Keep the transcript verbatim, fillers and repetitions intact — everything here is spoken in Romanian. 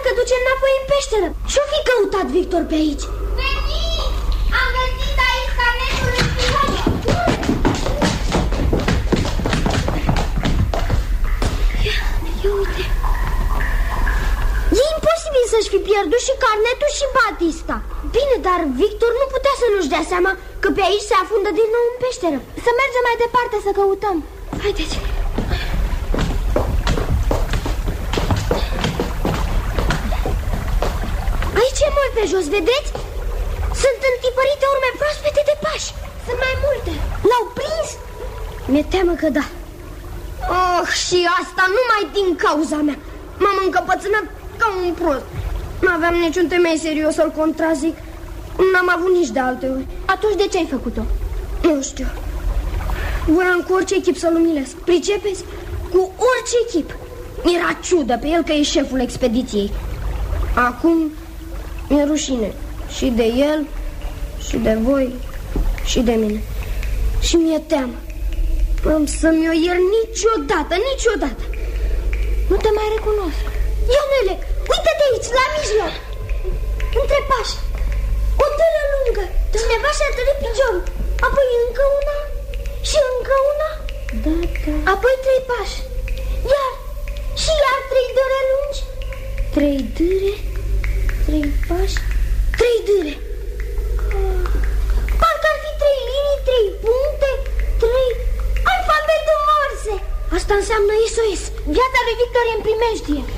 că duce înapoi în peșteră. Ce-o fi căutat Victor pe aici? Veniți! Am găsit aici carnetul în pijamă. Ia, ia uite. E imposibil să-și fi pierdut și carnetul și Batista. Bine, dar Victor nu putea să nu-și dea seama că pe aici se afundă din nou în peșteră. Să mergem mai departe să căutăm. Haideți. Aici e mult pe jos, vedeți? Sunt întipărite urme proaspete de pași. Sunt mai multe. L-au prins? Mi-e teamă că da. Oh, și asta numai din cauza mea. M-am încăpățânat ca un prost. Nu aveam niciun temei serios să-l contrazic. N-am avut nici de alte ori. Atunci de ce ai făcut-o? Nu știu. Voiam cu orice echip să-l umilesc. Pricepeți? Cu orice echip. Mi-era ciudă pe el că e șeful expediției. Acum mi-e rușine. Și de el, și de voi, și de mine. Și mi-e teamă. Am să-mi o iert niciodată, niciodată. Nu te mai recunosc. Ionele, uite-te aici, la mijloc. Între pași. O târă lungă. Cineva și-a tărit piciorul. Apoi încă una și încă una. Da, da. Apoi trei pași. Iar și iar trei dâre lungi. Trei dâre, trei pași, trei dâre. Parcă ar fi trei linii, trei puncte, trei... alfabetul Morse. Asta înseamnă S O S. Viața lui Victor e în primejdie.